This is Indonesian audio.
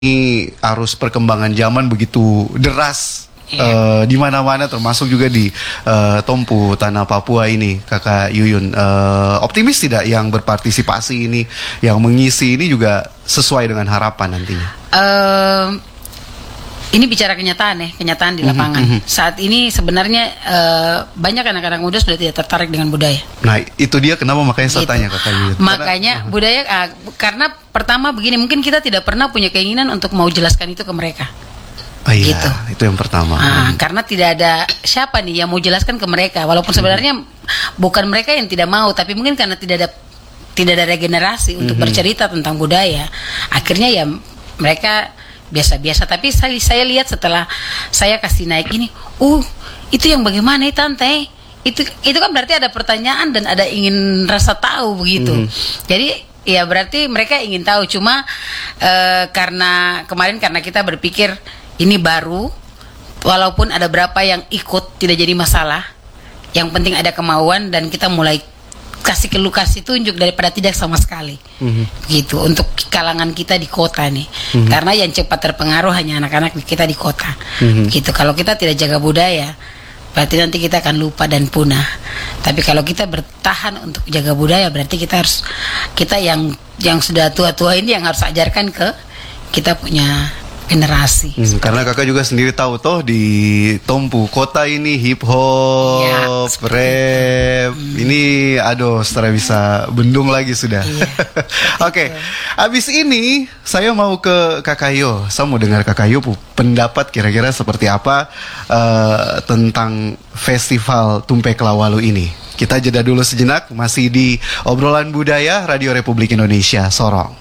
arus perkembangan zaman begitu deras. Di mana-mana termasuk juga di Tompu tanah Papua ini, Kakak Yuyun, optimis tidak yang berpartisipasi ini, yang mengisi ini juga sesuai dengan harapan nantinya? Ini bicara kenyataan di lapangan. Saat ini sebenarnya banyak anak-anak muda sudah tidak tertarik dengan budaya. Nah, itu dia kenapa makanya saya tanya Kakak Yuyun. Makanya budaya, karena pertama begini, mungkin kita tidak pernah punya keinginan untuk mau jelaskan itu ke mereka. Oh iya, gitu. Itu yang pertama. Karena tidak ada siapa nih yang mau jelaskan ke mereka. Walaupun sebenarnya bukan mereka yang tidak mau, tapi mungkin karena tidak ada regenerasi untuk bercerita tentang budaya. Akhirnya ya mereka biasa-biasa. Tapi saya lihat setelah saya kasih naik ini, itu yang bagaimana tante? Itu kan berarti ada pertanyaan dan ada ingin rasa tahu begitu. Jadi ya berarti mereka ingin tahu. Cuma karena kita berpikir ini baru, walaupun ada berapa yang ikut tidak jadi masalah. Yang penting ada kemauan dan kita mulai kasih tunjuk daripada tidak sama sekali. Gitu untuk kalangan kita di kota nih. Karena yang cepat terpengaruh hanya anak-anak kita di kota. Gitu. Kalau kita tidak jaga budaya, berarti nanti kita akan lupa dan punah. Tapi kalau kita bertahan untuk jaga budaya, berarti kita yang sudah tua-tua ini yang harus ajarkan ke kita punya generasi. Karena kakak juga sendiri tahu toh di Tompu kota ini hip hop, rap, ini setelah bisa bendung lagi sudah. Oke. Abis ini saya mau ke Kakak Yo. Saya mau dengar Kakak Yo pendapat kira-kira seperti apa tentang festival Tumpek Lawalu ini. Kita jeda dulu sejenak, masih di obrolan budaya Radio Republik Indonesia Sorong.